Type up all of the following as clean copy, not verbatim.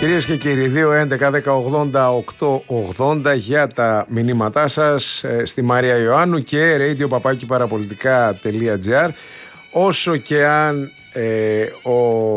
Κυρίες και κύριοι, 2-11-10-80-8-80 για τα μηνύματά σας στη Μαρία Ιωάννου και radio-papaki-parapolitica.gr. Όσο και αν ο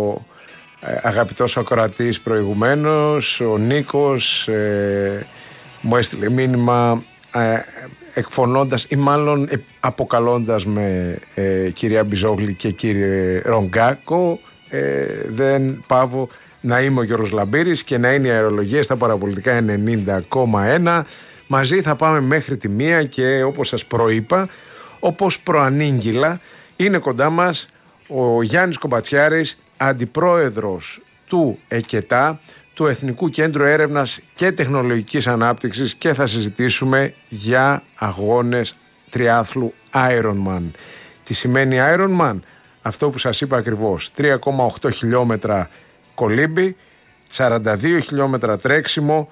αγαπητός ακροατής προηγουμένως, ο Νίκος, μου έστειλε μήνυμα εκφωνώντας ή μάλλον αποκαλώντας με κυρία Μπιζόγλη και κύριε Ρογκάκο, δεν πάβω να είμαι ο Γιώργος Λαμπύρης και να είναι η αερολογία στα παραπολιτικά 90,1. Μαζί θα πάμε μέχρι τη 1 και όπως σας προείπα, όπως προανήγγυλα, είναι κοντά μας ο Γιάννης Κομπατσιάρης, αντιπρόεδρος του ΕΚΕΤΑ, του Εθνικού Κέντρου Έρευνας και Τεχνολογικής Ανάπτυξης, και θα συζητήσουμε για αγώνες τριάθλου Ironman. Τι σημαίνει Ironman? Αυτό που σας είπα ακριβώς, 3,8 χιλιόμετρα κολύμπι, 42 χιλιόμετρα τρέξιμο,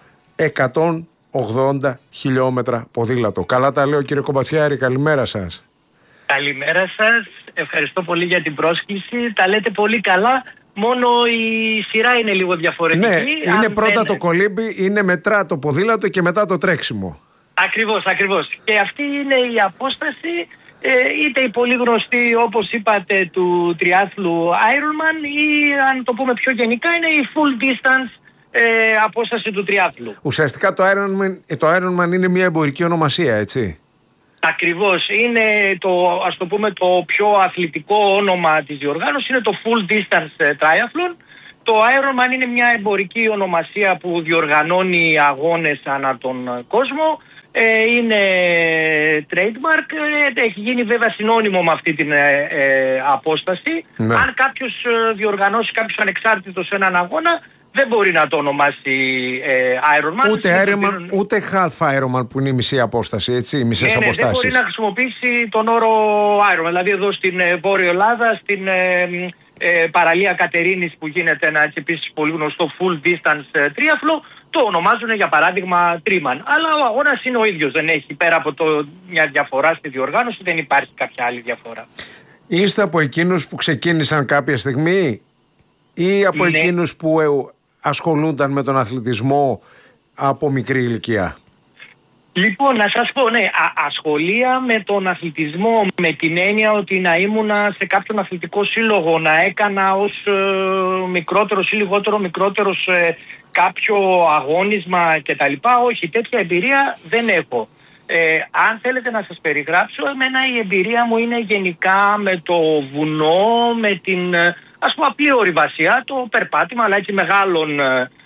180 χιλιόμετρα ποδήλατο. Καλά τα λέω, κύριε Κομπατσιάρη, καλημέρα σας. Καλημέρα σας, ευχαριστώ πολύ για την πρόσκληση, τα λέτε πολύ καλά, μόνο η σειρά είναι λίγο διαφορετική. Ναι, είναι πρώτα το κολύμπι, είναι μετά το ποδήλατο και μετά το τρέξιμο. Ακριβώς. Και αυτή είναι η απόσταση, είτε η πολύ γνωστή, όπως είπατε, του τριάθλου Ironman, ή αν το πούμε πιο γενικά, είναι η full distance απόσταση του τριάθλου. Ουσιαστικά το Ironman είναι μια εμπορική ονομασία, έτσι. Ακριβώς, είναι ας το πούμε το πιο αθλητικό όνομα της διοργάνωσης, είναι το full distance triathlon. Το Ironman είναι μια εμπορική ονομασία που διοργανώνει αγώνες ανά τον κόσμο. Είναι trademark, έχει γίνει βέβαια συνώνυμο με αυτή την απόσταση. Ναι. Αν κάποιος διοργανώσει, κάποιος ανεξάρτητος έναν αγώνα, δεν μπορεί να το ονομάσει Ironman. Ούτε half Ironman που είναι η μισή απόσταση, έτσι, οι μισές αποστάσεις. Δεν μπορεί να χρησιμοποιήσει τον όρο Ironman. Δηλαδή εδώ στην Βόρεια Ελλάδα, στην παραλία Κατερίνης που γίνεται ένα επίσης πολύ γνωστό full distance τρίαθλο, το ονομάζουν για παράδειγμα Τρίμαν. Αλλά ο αγώνας είναι ο ίδιος, δεν έχει, πέρα από μια διαφορά στη διοργάνωση, δεν υπάρχει κάποια άλλη διαφορά. Είστε από εκείνους που ξεκίνησαν κάποια στιγμή ή από εκείνους που ασχολούνταν με τον αθλητισμό από μικρή ηλικία? Λοιπόν, να σας πω, ναι, ασχολία με τον αθλητισμό με την έννοια ότι να ήμουνα σε κάποιον αθλητικό σύλλογο, να έκανα ως μικρότερος ή λιγότερο μικρότερος κάποιο αγώνισμα κτλ. Όχι, τέτοια εμπειρία δεν έχω. Αν θέλετε να σας περιγράψω, εμένα η εμπειρία μου είναι γενικά με το βουνό, με την ας πούμε απλή ορειβασία, το περπάτημα, αλλά έτσι μεγάλων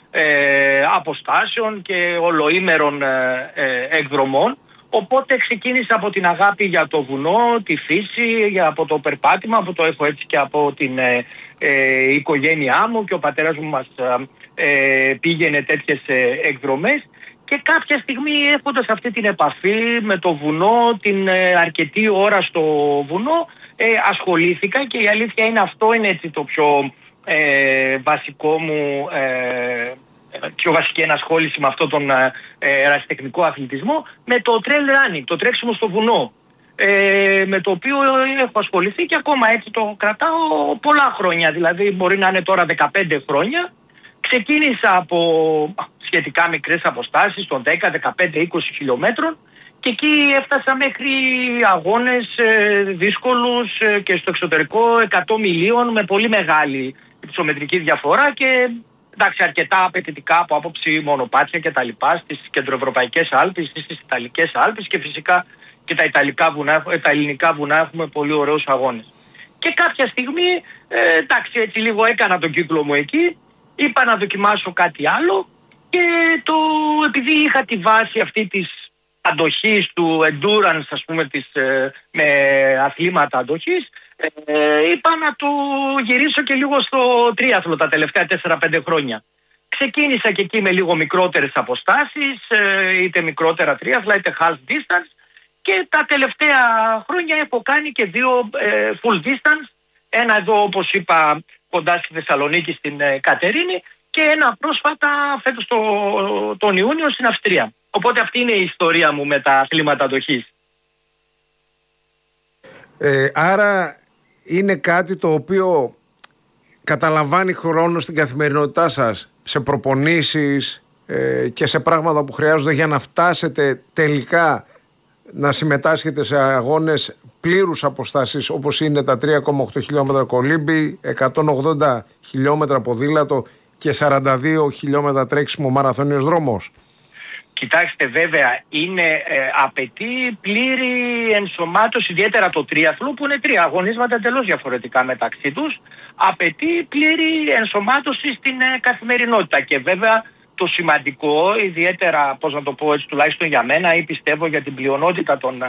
αποστάσεων και ολοήμερων εκδρομών. Οπότε ξεκίνησα από την αγάπη για το βουνό, τη φύση, από το περπάτημα, που το έχω έτσι και από την οικογένειά μου, και ο πατέρας μου μας πήγαινε τέτοιες εκδρομές. Και κάποια στιγμή, έχοντας αυτή την επαφή με το βουνό, την αρκετή ώρα στο βουνό, ασχολήθηκα, και η αλήθεια είναι αυτό είναι έτσι το πιο βασικό μου, πιο βασική ενασχόληση με αυτόν τον ερασιτεχνικό αθλητισμό, με το trail running, το τρέξιμο στο βουνό, με το οποίο έχω ασχοληθεί και ακόμα έτσι το κρατάω πολλά χρόνια, δηλαδή μπορεί να είναι τώρα 15 χρόνια. Ξεκίνησα από σχετικά μικρές αποστάσεις, των 10, 15, 20 χιλιόμετρων, και εκεί έφτασα μέχρι αγώνες δύσκολους και στο εξωτερικό 100 μιλίων με πολύ μεγάλη υψομετρική διαφορά και εντάξει, αρκετά απαιτητικά από άποψη μονοπάτια και τα λοιπά στις κεντροευρωπαϊκές Άλπεις, στις Ιταλικές Άλπεις, και φυσικά και τα ελληνικά βουνά έχουμε πολύ ωραίους αγώνες. Και κάποια στιγμή, εντάξει, έτσι λίγο έκανα τον κύκλο μου εκεί, είπα να δοκιμάσω κάτι άλλο, και επειδή είχα τη βάση αυτή της αντοχής, του endurance, ας πούμε, με αθλήματα αντοχής, είπα να το γυρίσω και λίγο στο τρίαθλο τα τελευταία 4-5 χρόνια. Ξεκίνησα και εκεί με λίγο μικρότερες αποστάσεις, είτε μικρότερα τρίαθλα είτε half distance, και τα τελευταία χρόνια έχω κάνει και 2 full distance, ένα εδώ όπως είπα κοντά στη Θεσσαλονίκη στην Κατερίνη, και ένα πρόσφατα φέτος τον Ιούνιο στην Αυστρία. Οπότε αυτή είναι η ιστορία μου με τα αθλήματα αντοχής. Άρα είναι κάτι το οποίο καταλαμβάνει χρόνο στην καθημερινότητά σας. σε προπονήσεις και σε πράγματα που χρειάζονται για να φτάσετε τελικά να συμμετάσχετε σε αγώνες πλήρους αποστάσεις όπως είναι τα 3,8 χιλιόμετρα κολύμπι, 180 χιλιόμετρα ποδήλατο και 42 χιλιόμετρα τρέξιμο μαραθώνιος δρόμος? Κοιτάξτε, βέβαια απαιτεί πλήρη ενσωμάτωση, ιδιαίτερα το τρίαθλο που είναι 3 αγωνίσματα εντελώς διαφορετικά μεταξύ τους, απαιτεί πλήρη ενσωμάτωση στην καθημερινότητα. Και βέβαια το σημαντικό, ιδιαίτερα, πώς να το πω έτσι, τουλάχιστον για μένα ή πιστεύω για την πλειονότητα των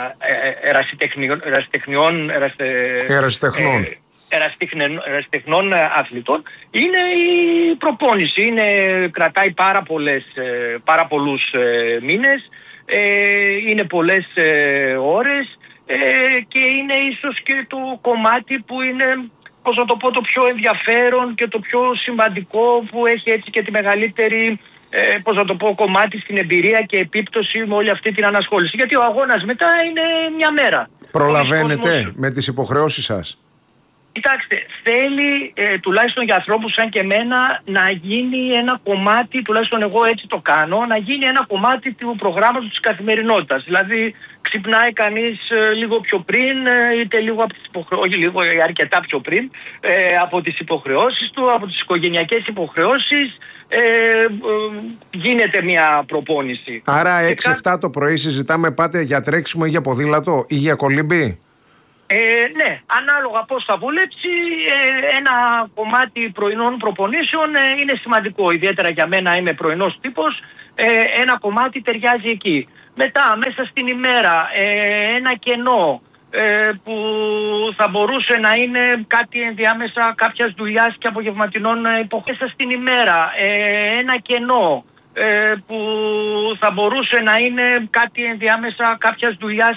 ερασιτεχνών αθλητών, είναι η προπόνηση. Κρατάει πάρα πολλούς μήνες, είναι πολλές ώρες και είναι ίσως και το κομμάτι που είναι, πώς να το πω, το πιο ενδιαφέρον και το πιο σημαντικό, που έχει έτσι και τη μεγαλύτερη κομμάτι στην εμπειρία και επίπτωση με όλη αυτή την ανασχόληση. Γιατί ο αγώνας μετά είναι μια μέρα. Προλαβαίνετε με τις υποχρεώσεις σας? Κοιτάξτε, θέλει τουλάχιστον για ανθρώπους σαν και εμένα να γίνει ένα κομμάτι, τουλάχιστον εγώ έτσι το κάνω, να γίνει ένα κομμάτι του προγράμματος της καθημερινότητας. Δηλαδή ξυπνάει κανείς λίγο πιο πριν, είτε λίγο από τις υποχρεώσεις, όχι λίγο, αρκετά πιο πριν, από τις υποχρεώσεις του, από τις οικογενειακές υποχρεώσεις, γίνεται μια προπόνηση. Άρα 6-7 το πρωί συζητάμε, πάτε για τρέξιμο ή για ποδήλατο ή για κολύμπι? Ναι, ανάλογα πώς θα βολέψει. Ένα κομμάτι πρωινών προπονήσεων είναι σημαντικό. Ιδιαίτερα για μένα, είμαι πρωινός τύπος, ένα κομμάτι ταιριάζει εκεί. Μετά, μέσα στην ημέρα, ένα κενό που θα μπορούσε να είναι κάτι ενδιάμεσα κάποιας δουλειάς και απογευματινών υποχρεώσεων στην ημέρα. Ένα κενό που θα μπορούσε να είναι κάτι ενδιάμεσα κάποιας δουλειάς